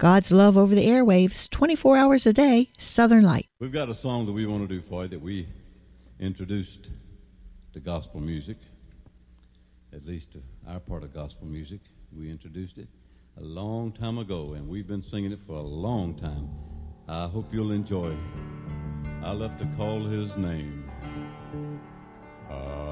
God's love over the airwaves, 24 hours a day, Southern Light. We've got a song that we want to do for you that we introduced to gospel music, at least to our part of gospel music. We introduced it a long time ago, and we've been singing it for a long time. I hope you'll enjoy it. I love to call his name.